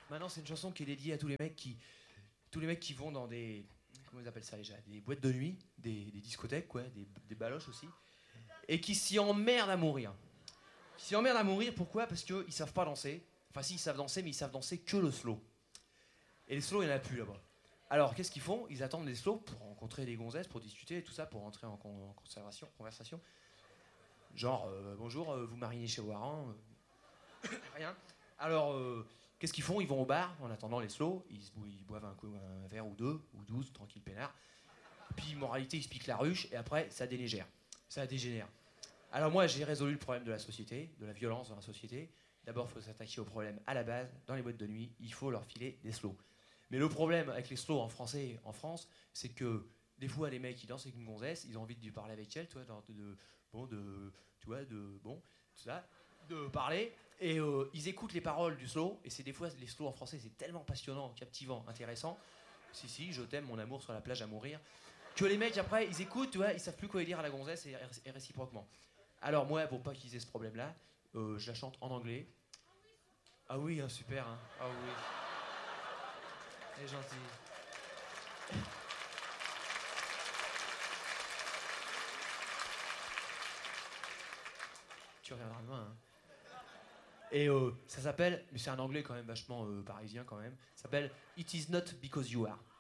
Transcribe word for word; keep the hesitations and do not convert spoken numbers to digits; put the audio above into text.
Maintenant, c'est une chanson qui est dédiée à tous les mecs qui, tous les mecs qui vont dans des, comment ils appellent ça déjà, des boîtes de nuit, des, des discothèques, quoi, des, des baloches aussi, et qui s'y emmerdent à mourir. Ils s'y emmerdent à mourir, pourquoi? Parce qu'ils savent pas danser. Enfin, si, ils savent danser, mais ils savent danser que le slow. Et les slows, il n'y en a plus là-bas. Alors, qu'est-ce qu'ils font? Ils attendent les slows pour rencontrer des gonzesses, pour discuter et tout ça, pour rentrer en, con- en conservation, conversation. Genre, euh, bonjour, euh, vous marinez chez Waran euh, Rien. Alors, euh, qu'est-ce qu'ils font? Ils vont au bar, en attendant les slows, ils, se bou- ils boivent un, coup- un verre ou deux, ou douze, tranquille peinard. Puis, moralité, ils se piquent la ruche, et après, ça dégénère. Ça dégénère. Alors moi, j'ai résolu le problème de la société, de la violence dans la société. D'abord, il faut s'attaquer au problème à la base. Dans les boîtes de nuit, il faut leur filer des slows. Mais le problème avec les slows en français, en France, c'est que des fois, les mecs, ils dansent avec une gonzesse, ils ont envie de lui parler avec elle, tu vois, de, de- bon, de, tu vois, de, bon, tout ça, de parler. Et euh, ils écoutent les paroles du slow, et c'est des fois, les slows en français, c'est tellement passionnant, captivant, intéressant. Si, si, je t'aime, mon amour sur la plage à mourir. Que les mecs, après, ils écoutent, tu vois, ils savent plus quoi dire à la gonzesse et, et réciproquement. Alors moi, pour pas qu'ils aient ce problème-là, euh, je la chante en anglais. Ah oui, hein, super, hein. Ah oui. Elle est gentille. Tu reviendras demain, hein. Et euh, ça s'appelle, mais c'est un anglais quand même vachement euh, parisien quand même, ça s'appelle It is not because you are.